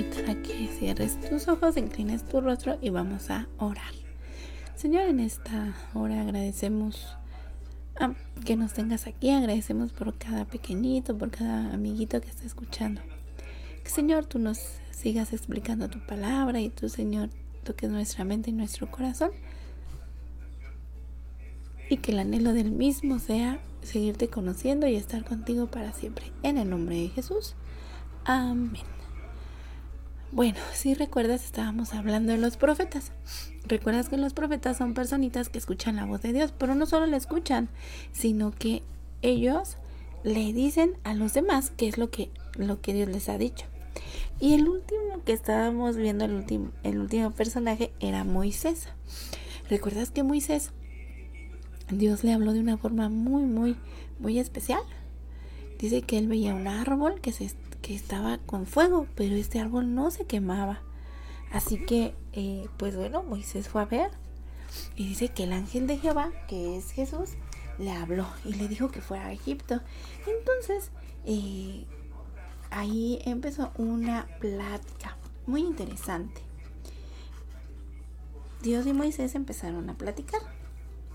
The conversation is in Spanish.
invitar a que cierres tus ojos, inclines tu rostro y vamos a orar. Señor, en esta hora agradecemos que nos tengas aquí, agradecemos por cada pequeñito, por cada amiguito que está escuchando. Que, Señor, tú nos sigas explicando tu palabra y tú, Señor, toques nuestra mente y nuestro corazón, y que el anhelo del mismo sea seguirte conociendo y estar contigo para siempre. En el nombre de Jesús. Amén. Bueno, si recuerdas, estábamos hablando de los profetas. Recuerdas que los profetas son personitas que escuchan la voz de Dios, pero no solo la escuchan, sino que ellos le dicen a los demás qué es lo que Dios les ha dicho. Y el último que estábamos viendo, el último personaje era Moisés. ¿Recuerdas que Moisés, Dios le habló de una forma muy especial? Dice que él veía un árbol que estaba con fuego, pero este árbol no se quemaba. Así que, Moisés fue a ver y dice que el ángel de Jehová, que es Jesús, le habló y le dijo que fuera a Egipto. Entonces, ahí empezó una plática muy interesante. Dios y Moisés empezaron a platicar.